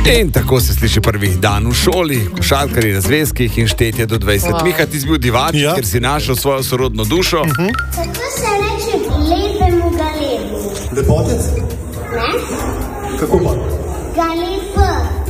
In tako se sliši prvi dan v šoli, košarkarji na zvezkih in štetje do 20. Wow. Miha, ti si bil divač, Ja. ker si našel svojo sorodno dušo. Kako se reče lepemu galebu? Lepotec? Ne? Kako pa? Galebu.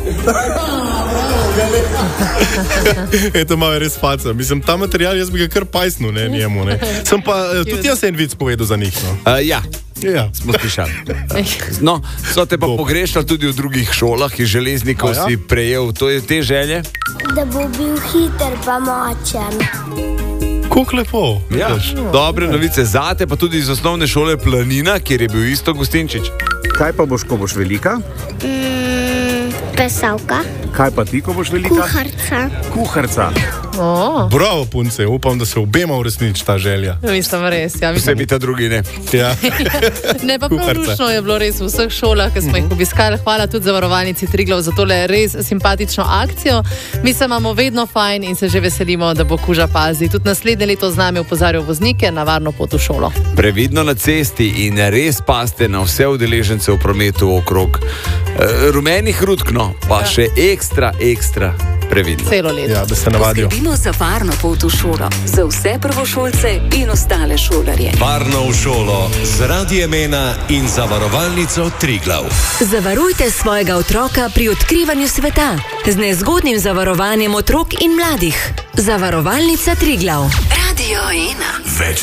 To malo je res faca. Mislim, ta material, jaz bi ga kar pajsnil, ne, njemu, ne. Sem pa, tudi jaz en vic povedal za njih, no. Ja, Ja. smo slišali. No, so te pa pogrešali tudi v drugih šolah in železnikov A ja? si prejel te želje. Da bo bil hiter pa močen. Kako lepo. Ja, vidiš. dobre novice zate, pa tudi iz osnovne šole Planina, kjer je bil isto Gustinčič. Kaj pa boš, ko boš velika? Pesavka. Kaj pa ti, ko boš velika? Kuharca. Kuharca. Bravo, punce, upam, da se obema uresniči ta želja. Mislim, res. Ja, mislim. Vsebi ta drugi ne. Ja. Ne, pa Kuharca. prav je bilo res v vseh šolah, ki smo jih obiskali. Hvala tudi zavarovalnici Triglav za tole res simpatično akcijo. Mi se imamo vedno fajn in se že veselimo, da bo kuža pazi. Tudi naslednje leto z nami opozarjajo voznike na varno pot v šolo. Previdno na cesti in res paste na vse udeležence v prometu okrog rumenih rutkno, pa še ekstra previdno. Celo leto. Ja, da se navadijo. Poskrbimo za varno pot v šolo, za vse prvošolce in ostale šolarje. Varno v šolo z Radiem 1 in zavarovalnico Triglav. Zavarujte svojega otroka pri odkrivanju sveta z nezgodnim zavarovanjem otrok in mladih. Zavarovalnica Triglav. Radio 1. Več